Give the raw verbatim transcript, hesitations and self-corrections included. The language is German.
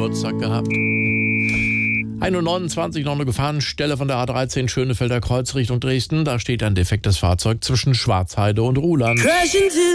Geburtstag gehabt. ein Uhr neunundzwanzig, noch eine Gefahrenstelle von der A dreizehn Schönefelder Kreuz Richtung Dresden. Da steht ein defektes Fahrzeug zwischen Schwarzheide und Ruhland.